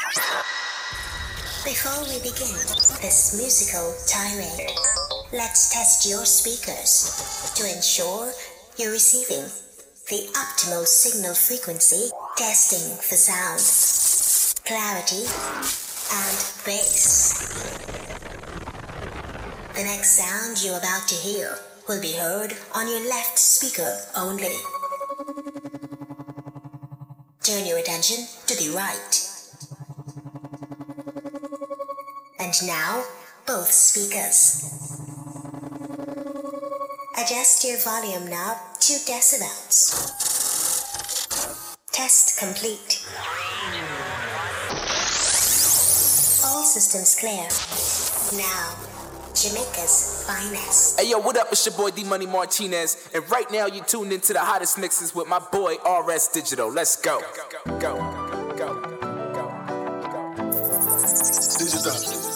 Before we begin this musical tirade, let's test your speakers to ensure you're receiving the optimal signal frequency. Testing for sound, clarity, and bass. The next sound you're about to hear will be heard on your left speaker only. Turn your attention to the right. And now, both speakers. Adjust your volume knob to decibels. Test complete. All systems clear. Now, Jamaica's finest. Hey yo, what up? It's your boy D Money Martinez, and right now you're tuned into the hottest mixes with my boy RS Digital. Let's go. Go. Digital.